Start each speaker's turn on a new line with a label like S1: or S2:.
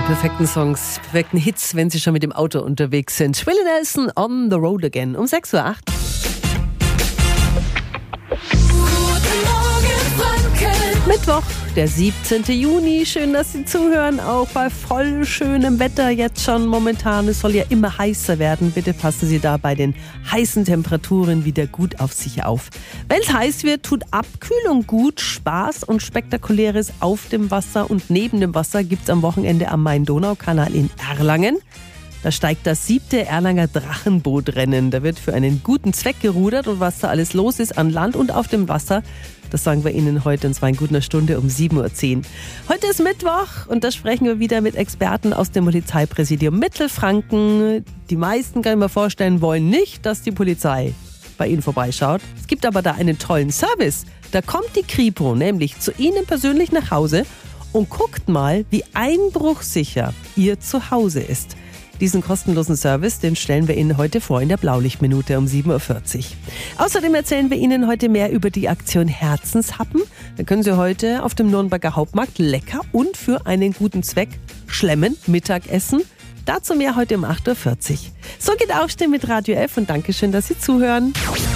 S1: Perfekten Songs, perfekten Hits, wenn Sie schon mit dem Auto unterwegs sind. Willie Nelson, On the Road Again, um 6:08 Uhr. Mittwoch, der 17. Juni. Schön, dass Sie zuhören, auch bei voll schönem Wetter jetzt schon momentan. Es soll ja immer heißer werden. Bitte passen Sie da bei den heißen Temperaturen wieder gut auf sich auf. Wenn es heiß wird, tut Abkühlung gut. Spaß und Spektakuläres auf dem Wasser und neben dem Wasser gibt es am Wochenende am Main-Donau-Kanal in Erlangen. Da steigt das 7. Erlanger Drachenbootrennen. Da wird für einen guten Zweck gerudert und was da alles los ist an Land und auf dem Wasser, das sagen wir Ihnen heute, und zwar in guter Stunde um 7:10 Uhr. Heute ist Mittwoch und da sprechen wir wieder mit Experten aus dem Polizeipräsidium Mittelfranken. Die meisten, kann ich mir vorstellen, wollen nicht, dass die Polizei bei Ihnen vorbeischaut. Es gibt aber da einen tollen Service. Da kommt die Kripo nämlich zu Ihnen persönlich nach Hause und guckt mal, wie einbruchsicher Ihr Zuhause ist. Diesen kostenlosen Service, den stellen wir Ihnen heute vor in der Blaulichtminute um 7:40 Uhr. Außerdem erzählen wir Ihnen heute mehr über die Aktion Herzenshappen. Da können Sie heute auf dem Nürnberger Hauptmarkt lecker und für einen guten Zweck schlemmen, Mittagessen. Dazu mehr heute um 8:40 Uhr. So geht Aufstehen mit Radio F und Dankeschön, dass Sie zuhören.